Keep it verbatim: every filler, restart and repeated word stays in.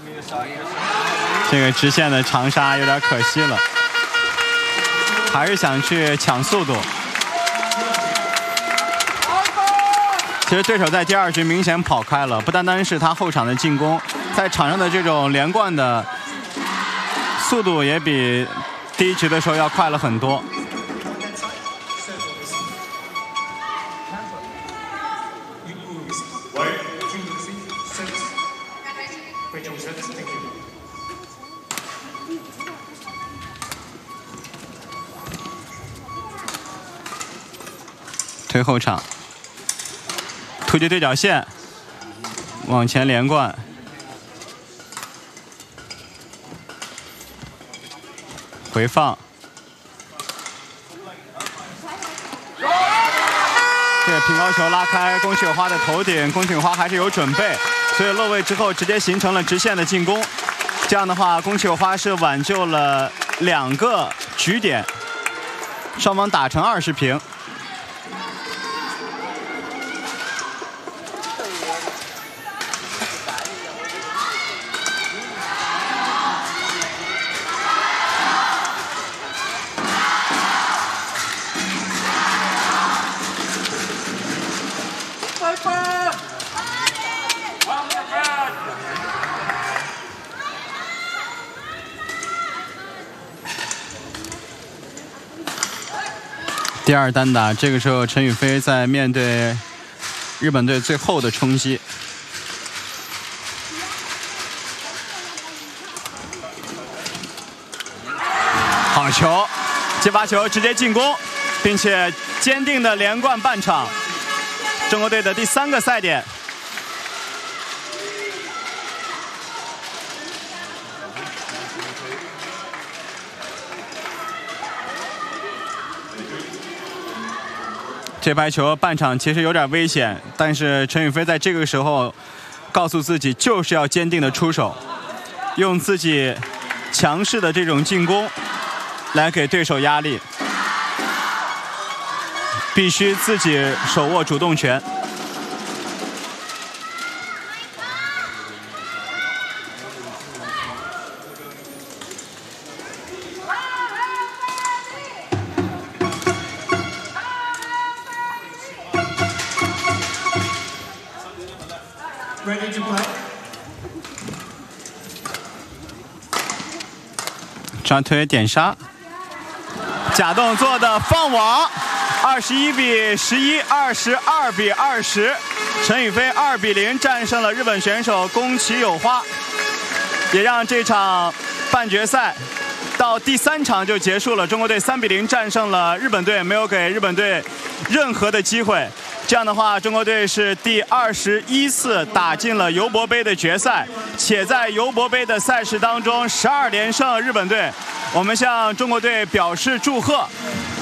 这个直线的长杀有点可惜了，还是想去抢速度。其实对手在第二局明显跑开了，不单单是他后场的进攻，在场上的这种连贯的速度也比第一局的时候要快了很多。推后场，突击对角线，往前连贯，回放。这个平高球拉开宫崎有花的头顶，宫崎有花还是有准备，所以落位之后直接形成了直线的进攻。这样的话，宫崎有花是挽救了两个局点，双方打成二十平。第二单打，这个时候陈雨菲在面对日本队最后的冲击。好球，接发球直接进攻，并且坚定的连贯半场。中国队的第三个赛点。这拍球半场其实有点危险，但是陈雨菲在这个时候告诉自己就是要坚定的出手，用自己强势的这种进攻来给对手压力，必须自己手握主动权。 Ready to play. 抓推点杀，假动作的放网，二十一比十一，二十二比二十，陈雨菲二比零战胜了日本选手宫崎有花，也让这场半决赛到第三场就结束了。中国队三比零战胜了日本队，没有给日本队任何的机会。这样的话，中国队是第二十一次打进了尤伯杯的决赛，且在尤伯杯的赛事当中十二连胜日本队。我们向中国队表示祝贺。